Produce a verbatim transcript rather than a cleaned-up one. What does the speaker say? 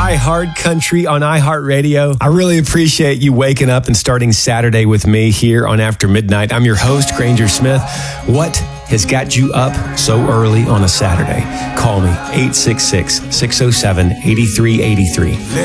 iHeart Country on iHeartRadio. I really appreciate you waking up and starting Saturday with me here on After Midnight. I'm your host, Granger Smith. What has got you up so early on a Saturday? Call me, eight six six, six oh seven, eight three eight three.